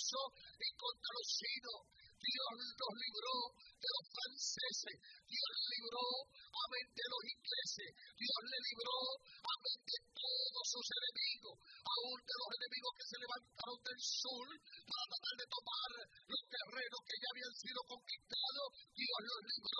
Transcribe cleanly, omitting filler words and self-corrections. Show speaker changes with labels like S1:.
S1: rusos y contra los chinos. Dios los libró de los franceses. Dios libró, amén, de los ingleses. Dios le libró, amén, de todos sus enemigos, aún de los enemigos que se levantaron del sur para tratar de tomar los terrenos que ya habían sido conquistados. Dios los libró.